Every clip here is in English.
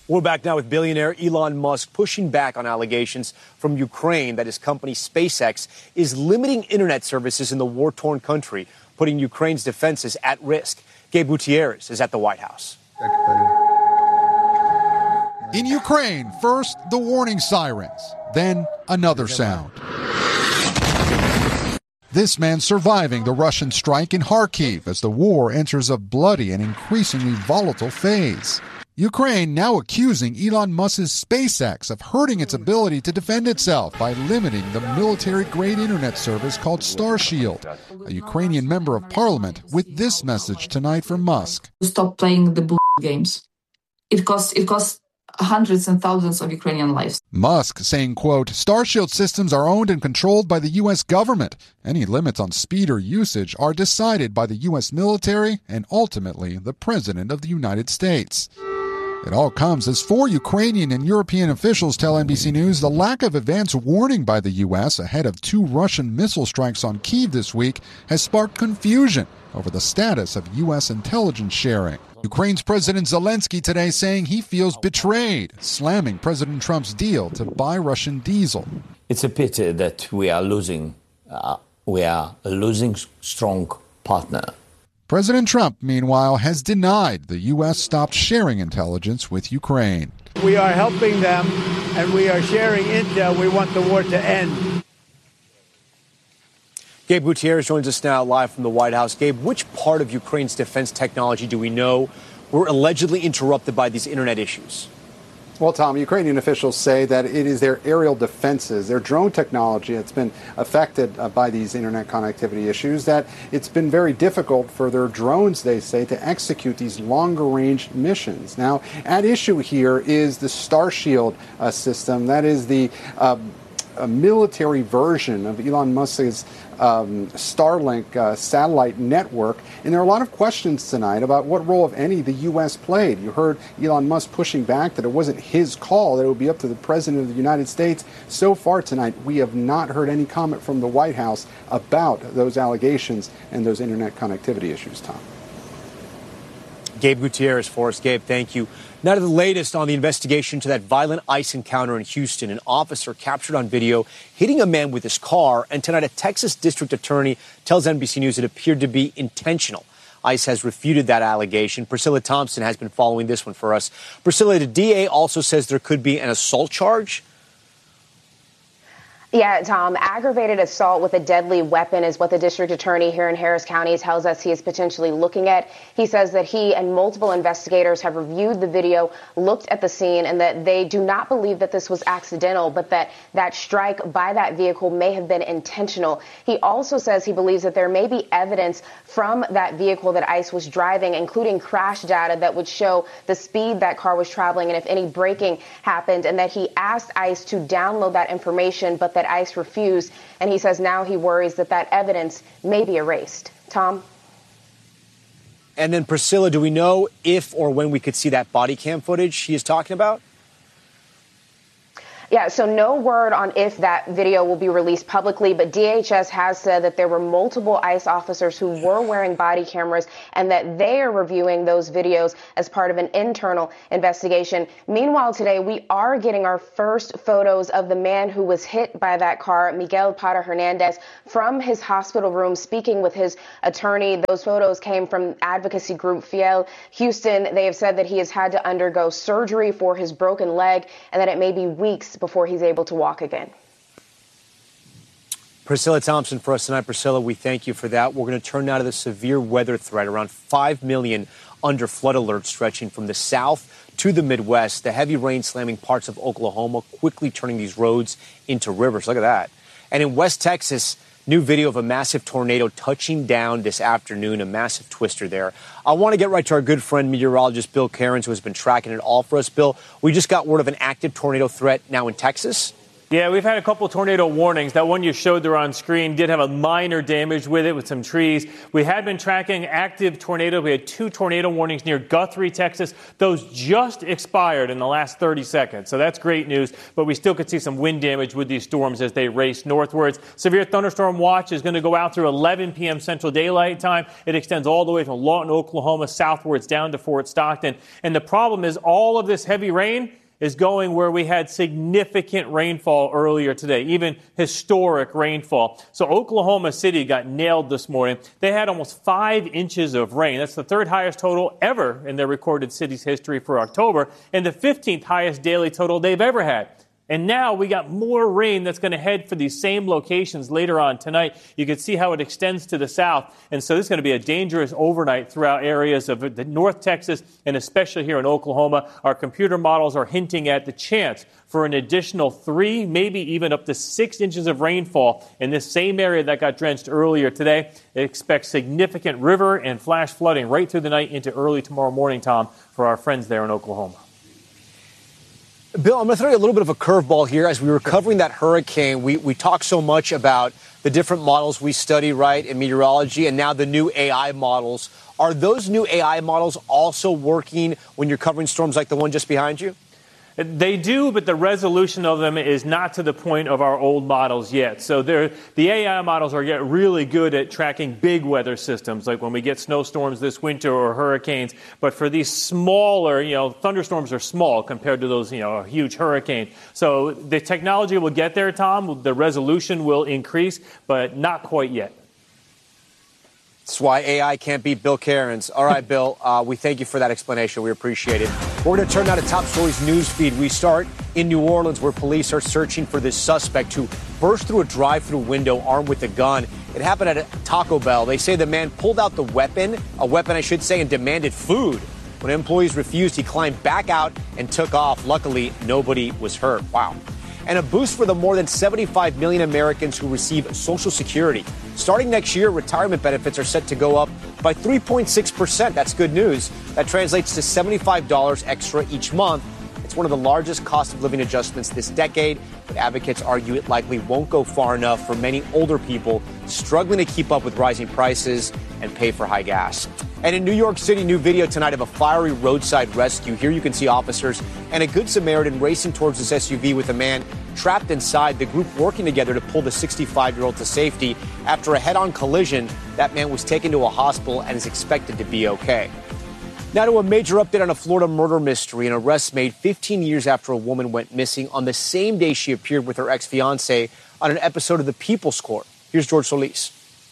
We're back now with billionaire Elon Musk pushing back on allegations from Ukraine that his company SpaceX is limiting internet services in the war-torn country, putting Ukraine's defenses at risk. Gabe Gutierrez is at the White House. In Ukraine, first the warning sirens, then another sound. This man surviving the Russian strike in Kharkiv as the war enters a bloody and increasingly volatile phase. Ukraine now accusing Elon Musk's SpaceX of hurting its ability to defend itself by limiting the military-grade internet service called Starshield. A Ukrainian member of parliament with this message tonight from Musk. Stop playing the games. It costs hundreds and thousands of Ukrainian lives. Musk saying, quote, Starshield systems are owned and controlled by the U.S. government. Any limits on speed or usage are decided by the U.S. military and ultimately the President of the United States. It all comes as 4 Ukrainian and European officials tell NBC News the lack of advance warning by the U.S. ahead of 2 Russian missile strikes on Kyiv this week has sparked confusion over the status of U.S. intelligence sharing. Ukraine's President Zelensky today saying he feels betrayed, slamming President Trump's deal to buy Russian diesel. It's a pity that we are losing strong partner. President Trump, meanwhile, has denied the U.S. stopped sharing intelligence with Ukraine. We are helping them, and we are sharing intel. We want the war to end. Gabe Gutierrez joins us now live from the White House. Gabe, which part of Ukraine's defense technology do we know were allegedly interrupted by these internet issues? Well, Tom, Ukrainian officials say that it is their aerial defenses, their drone technology that's been affected by these internet connectivity issues, that it's been very difficult for their drones, they say, to execute these longer-range missions. Now, at issue here is the Starshield system. That is the military version of Elon Musk's Starlink satellite network. And there are a lot of questions tonight about what role, if any, the U.S. played. You heard Elon Musk pushing back that it wasn't his call, that it would be up to the President of the United States. So far tonight, we have not heard any comment from the White House about those allegations and those internet connectivity issues, Tom. Gabe Gutierrez for us. Gabe, thank you. Now to the latest on the investigation to that violent ICE encounter in Houston. An officer captured on video hitting a man with his car. And tonight, a Texas district attorney tells NBC News it appeared to be intentional. ICE has refuted that allegation. Priscilla Thompson has been following this one for us. Priscilla, the DA also says there could be an assault charge. Yeah, Tom, aggravated assault with a deadly weapon is what the district attorney here in Harris County tells us he is potentially looking at. He says that he and multiple investigators have reviewed the video, looked at the scene, and that they do not believe that this was accidental, but that strike by that vehicle may have been intentional. He also says he believes that there may be evidence from that vehicle that ICE was driving, including crash data that would show the speed that car was traveling and if any braking happened, and that he asked ICE to download that information, but that ICE refused, and he says now he worries that that evidence may be erased. Tom? And then, Priscilla, do we know if or when we could see that body cam footage he is talking about? Yeah, so no word on if that video will be released publicly, but DHS has said that there were multiple ICE officers who were wearing body cameras and that they are reviewing those videos as part of an internal investigation. Meanwhile, today we are getting our first photos of the man who was hit by that car, Miguel Parra Hernandez, from his hospital room speaking with his attorney. Those photos came from advocacy group Fiel Houston. They have said that he has had to undergo surgery for his broken leg and that it may be weeks before he's able to walk again. Priscilla Thompson for us tonight. Priscilla, we thank you for that. We're going to turn now to the severe weather threat. Around 5 million under flood alerts stretching from the south to the Midwest. The heavy rain slamming parts of Oklahoma, quickly turning these roads into rivers. Look at that. And in West Texas, new video of a massive tornado touching down this afternoon, a massive twister there. I want to get right to our good friend, meteorologist Bill Cairns, who has been tracking it all for us. Bill, we just got word of an active tornado threat now in Texas. Yeah, we've had a couple tornado warnings. That one you showed there on screen did have a minor damage with it, with some trees. We had been tracking active tornadoes. We had 2 tornado warnings near Guthrie, Texas. Those just expired in the last 30 seconds. So that's great news. But we still could see some wind damage with these storms as they race northwards. Severe thunderstorm watch is going to go out through 11 p.m. Central Daylight Time. It extends all the way from Lawton, Oklahoma, southwards down to Fort Stockton. And the problem is all of this heavy rain is going where we had significant rainfall earlier today, even historic rainfall. So Oklahoma City got nailed this morning. They had almost 5 inches of rain. That's the 3rd highest total ever in their recorded city's history for October, and the 15th highest daily total they've ever had. And now we got more rain that's going to head for these same locations later on tonight. You can see how it extends to the south. And so this is going to be a dangerous overnight throughout areas of the North Texas and especially here in Oklahoma. Our computer models are hinting at the chance for an additional 3, maybe even up to 6 inches of rainfall in this same area that got drenched earlier today. It expects significant river and flash flooding right through the night into early tomorrow morning, Tom, for our friends there in Oklahoma. Bill, I'm going to throw you a little bit of a curveball here. As we were covering that hurricane, we talk so much about the different models we study, right, in meteorology, and now the new AI models. Are those new AI models also working when you're covering storms like the one just behind you? They do, but the resolution of them is not to the point of our old models yet. So the AI models are getting really good at tracking big weather systems, like when we get snowstorms this winter or hurricanes. But for these smaller, thunderstorms are small compared to those, a huge hurricane. So the technology will get there, Tom. The resolution will increase, but not quite yet. That's why AI can't beat Bill Cairns. All right, Bill, we thank you for that explanation. We appreciate it. We're going to turn now to Top Stories news feed. We start in New Orleans, where police are searching for this suspect who burst through a drive-through window armed with a gun. It happened at a Taco Bell. They say the man pulled out a weapon I should say, and demanded food. When employees refused, he climbed back out and took off. Luckily, nobody was hurt. Wow. And a boost for the more than 75 million Americans who receive Social Security. Starting next year, retirement benefits are set to go up by 3.6%. That's good news. That translates to $75 extra each month. It's one of the largest cost of living adjustments this decade, but advocates argue it likely won't go far enough for many older people struggling to keep up with rising prices and pay for high gas. And in New York City, new video tonight of a fiery roadside rescue. Here you can see officers and a Good Samaritan racing towards this SUV with a man trapped inside. The group working together to pull the 65-year-old to safety. After a head-on collision, that man was taken to a hospital and is expected to be okay. Now to a major update on a Florida murder mystery. An arrest made 15 years after a woman went missing on the same day she appeared with her ex-fiancé on an episode of The People's Court. Here's George Solis.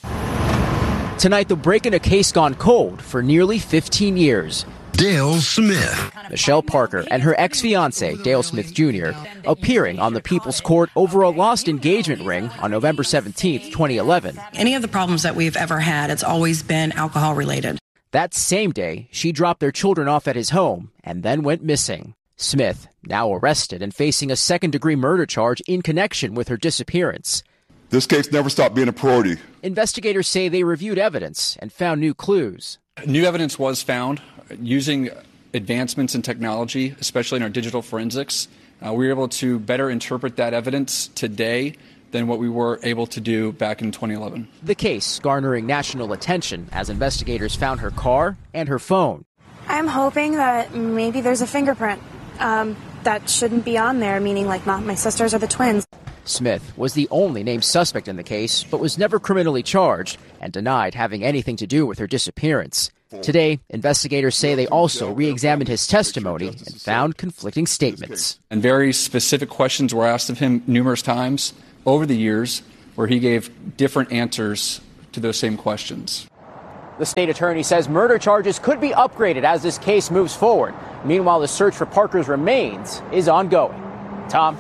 Tonight, the break in a case gone cold for nearly 15 years. Dale Smith. Michelle Parker and her ex-fiancé, Dale Smith Jr., appearing on the People's Court over a lost engagement ring on November 17, 2011. Any of the problems that we've ever had, it's always been alcohol-related. That same day, she dropped their children off at his home and then went missing. Smith, now arrested and facing a second-degree murder charge in connection with her disappearance. This case never stopped being a priority. Investigators say they reviewed evidence and found new clues. New evidence was found using advancements in technology, especially in our digital forensics. We were able to better interpret that evidence today than what we were able to do back in 2011. The case garnering national attention as investigators found her car and her phone. I'm hoping that maybe there's a fingerprint that shouldn't be on there, meaning like not my sisters or the twins. Smith was the only named suspect in the case, but was never criminally charged and denied having anything to do with her disappearance. Today, investigators say they also re-examined his testimony and found conflicting statements. And very specific questions were asked of him numerous times over the years where he gave different answers to those same questions. The state attorney says murder charges could be upgraded as this case moves forward. Meanwhile, the search for Parker's remains is ongoing. Tom?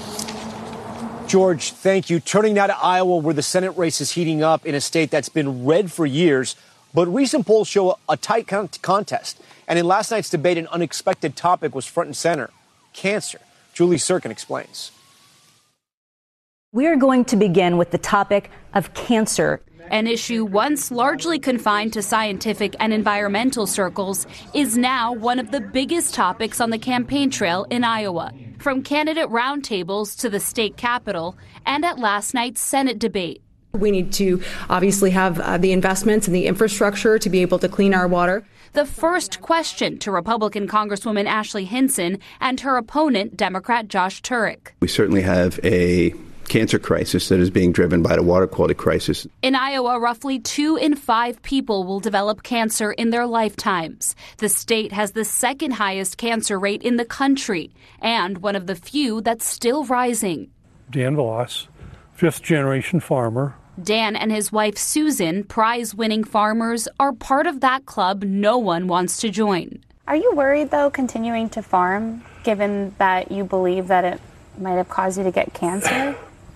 George, thank you. Turning now to Iowa, where the Senate race is heating up in a state that's been red for years. But recent polls show a tight contest. And in last night's debate, an unexpected topic was front and center: cancer. Julie Sirkin explains. We're going to begin with the topic of cancer. An issue once largely confined to scientific and environmental circles is now one of the biggest topics on the campaign trail in Iowa. from candidate roundtables to the state capitol and at last night's Senate debate. We need to obviously have the investments and the infrastructure to be able to clean our water. The first question to Republican Congresswoman Ashley Hinson and her opponent, Democrat Josh Turek. We certainly have a cancer crisis that is being driven by the water quality crisis. In Iowa, roughly 2 in 5 people will develop cancer in their lifetimes. The state has the second highest cancer rate in the country and one of the few that's still rising. Dan Voss, fifth-generation farmer. Dan and his wife Susan, prize-winning farmers, are part of that club no one wants to join. Are you worried, though, continuing to farm, given that you believe that it might have caused you to get cancer?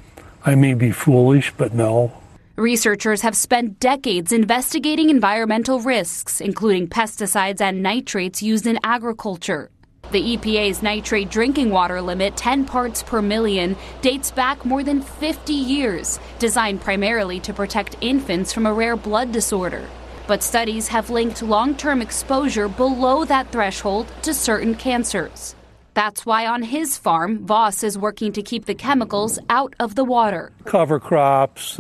I may be foolish, but no. Researchers have spent decades investigating environmental risks, including pesticides and nitrates used in agriculture. The EPA's nitrate drinking water limit, 10 parts per million, dates back more than 50 years, designed primarily to protect infants from a rare blood disorder. But studies have linked long-term exposure below that threshold to certain cancers. That's why on his farm, Voss is working to keep the chemicals out of the water. Cover crops,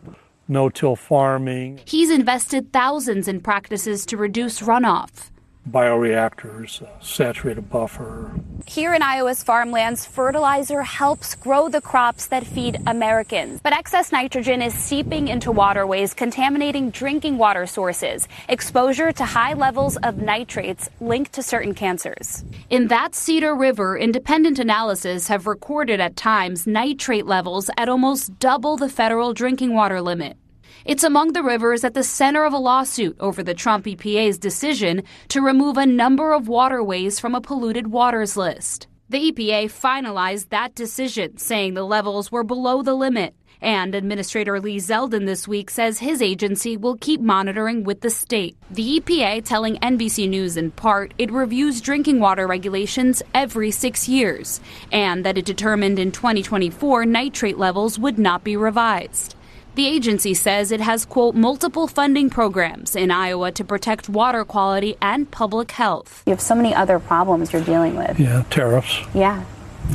no-till farming. He's invested thousands in practices to reduce runoff. Bioreactors, saturated buffer. Here in Iowa's farmlands, fertilizer helps grow the crops that feed Americans. But excess nitrogen is seeping into waterways, contaminating drinking water sources. Exposure to high levels of nitrates linked to certain cancers. In that Cedar River, independent analysis have recorded at times nitrate levels at almost double the federal drinking water limit. It's among the rivers at the center of a lawsuit over the Trump EPA's decision to remove a number of waterways from a polluted waters list. The EPA finalized that decision, saying the levels were below the limit. And Administrator Lee Zeldin this week says his agency will keep monitoring with the state. The EPA telling NBC News in part it reviews drinking water regulations every 6 years, and that it determined in 2024 nitrate levels would not be revised. The agency says it has, quote, multiple funding programs in Iowa to protect water quality and public health. You have so many other problems you're dealing with. Yeah, tariffs. Yeah.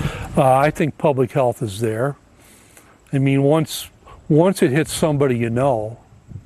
I think public health is there. I mean, once it hits somebody you know,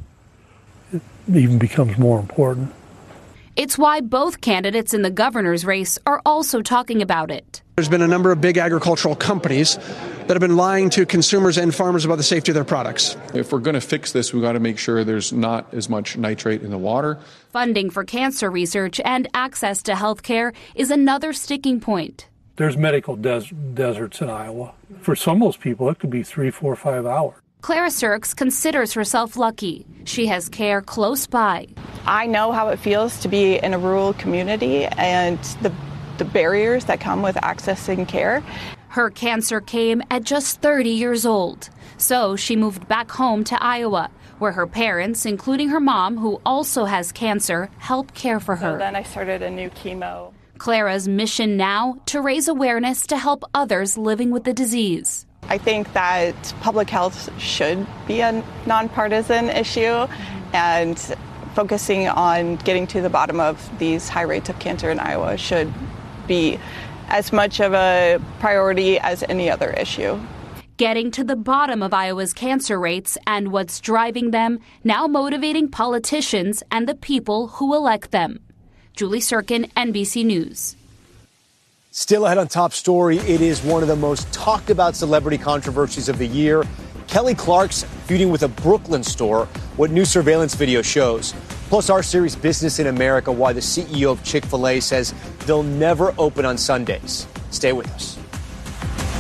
it even becomes more important. It's why both candidates in the governor's race are also talking about it. There's been a number of big agricultural companies that have been lying to consumers and farmers about the safety of their products. If we're going to fix this, we've got to make sure there's not as much nitrate in the water. Funding for cancer research and access to health care is another sticking point. There's medical deserts in Iowa. For some of those people, it could be 3, 4, 5 hours. Clara Sirks considers herself lucky. She has care close by. I know how it feels to be in a rural community and the barriers that come with accessing care. Her cancer came at just 30 years old. So she moved back home to Iowa, where her parents, including her mom, who also has cancer, help care for her. So then I started a new chemo. Clara's mission now, to raise awareness to help others living with the disease. I think that public health should be a nonpartisan issue, and focusing on getting to the bottom of these high rates of cancer in Iowa should be as much of a priority as any other issue. Getting to the bottom of Iowa's cancer rates and what's driving them, now motivating politicians and the people who elect them. Julie Sirkin, NBC News. Still ahead on Top Story, it is one of the most talked about celebrity controversies of the year. Kelly Clarkson feuding with a Brooklyn store, what new surveillance video shows. Plus our series Business in America, why the CEO of Chick-fil-A says they'll never open on Sundays. Stay with us.